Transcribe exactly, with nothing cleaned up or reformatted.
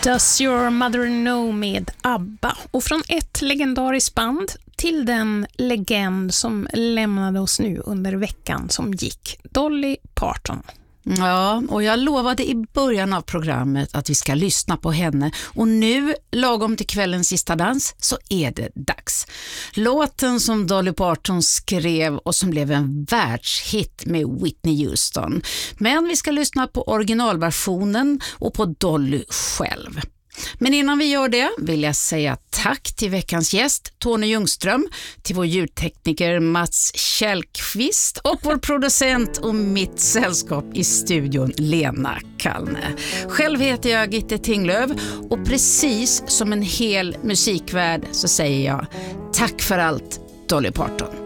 Does Your Mother Know med ABBA. Och från ett legendariskt band till den legend som lämnade oss nu under veckan som gick, Dolly Parton. Ja, och jag lovade i början av programmet att vi ska lyssna på henne. Och nu, lagom till kvällens sista dans, så är det dags. Låten som Dolly Parton skrev och som blev en världshit med Whitney Houston. Men vi ska lyssna på originalversionen och på Dolly själv. Men innan vi gör det vill jag säga tack till veckans gäst Tony Ljungström, till vår ljudtekniker Mats Källqvist och vår producent och mitt sällskap i studion Lena Kallne. Själv heter jag Gitte Tinglöf och precis som en hel musikvärld så säger jag tack för allt, Dolly Parton.